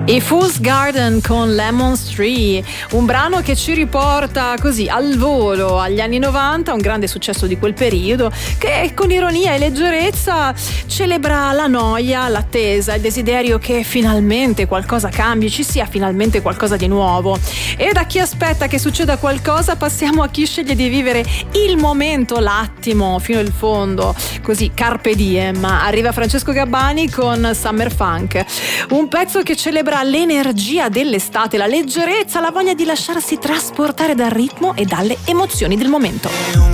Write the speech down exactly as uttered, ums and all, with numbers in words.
I Fool's Garden con Lemon Tree, un brano che ci riporta così al volo agli anni novanta, un grande successo di quel periodo, che con ironia e leggerezza celebra la noia, l'attesa, il desiderio che finalmente qualcosa cambi, ci sia finalmente qualcosa di nuovo. E da chi aspetta che succeda qualcosa passiamo a chi sceglie di vivere il momento, l'attimo, fino in fondo, così carpe diem. Arriva Francesco Gabbani con Summer Funk, un pezzo che celebra l'energia dell'estate, la leggerezza, la voglia di lasciarsi trasportare dal ritmo e dalle emozioni del momento.